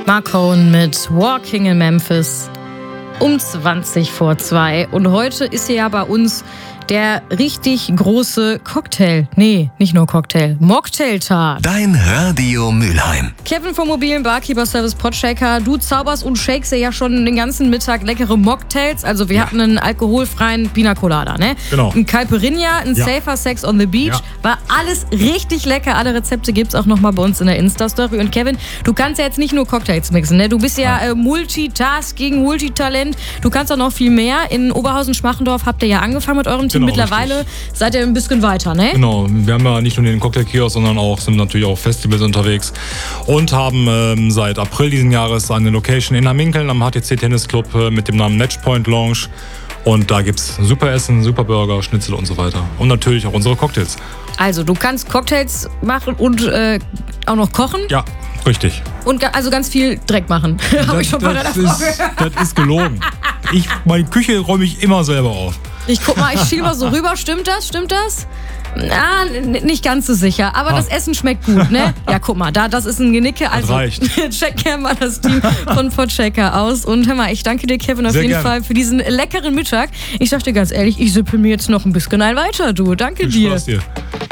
Mark Cohn mit Walking in Memphis um 20 vor 2. Und heute ist hier ja bei uns der richtig große Cocktail. Nee, nicht nur Cocktail. Mocktailtag. Dein Radio Mülheim. Kevin vom mobilen Barkeeper-Service Podshaker. Du zauberst und shakest ja schon den ganzen Mittag leckere Mocktails. Also wir hatten einen alkoholfreien Pina Colada, ne? Genau. Ein Caipirinha, ein Safer Sex on the Beach. Ja. War alles richtig lecker. Alle Rezepte gibt's auch nochmal bei uns in der Insta-Story. Und Kevin, du kannst ja jetzt nicht nur Cocktails mixen, ne? Du bist ja Multitasking, Multitalent. Du kannst auch noch viel mehr. In Oberhausen-Schmachendorf habt ihr ja angefangen mit eurem Team. Genau, Mittlerweile richtig. seid ihr ein bisschen weiter, ne? Genau, wir haben ja nicht nur den Cocktailkiosk, sondern sind natürlich auch Festivals unterwegs und haben seit April diesen Jahres eine Location in Hamminkeln am HTC Tennis Club mit dem Namen Matchpoint Lounge. Und da gibt's super Essen, super Burger, Schnitzel und so weiter. Und natürlich auch unsere Cocktails. Also, du kannst Cocktails machen und auch noch kochen. Ja, richtig. Und also ganz viel Dreck machen. Habe ich schon bei deiner Frage. Das ist gelogen. Meine Küche räume ich immer selber auf. Ich guck mal, ich schiel mal so rüber. Stimmt das? Ah, nicht ganz so sicher. Aber das Essen schmeckt gut, ne? Ja, guck mal, das ist ein Genicke. Also reicht. check gerne mal das Team von Podshaker aus. Und hör mal, ich danke dir, Kevin, auf Sehr jeden gerne. Fall für diesen leckeren Mittag. Ich sag dir ganz ehrlich, ich sippe mir jetzt noch ein bisschen ein weiter, du. Danke Viel dir. Spaß dir.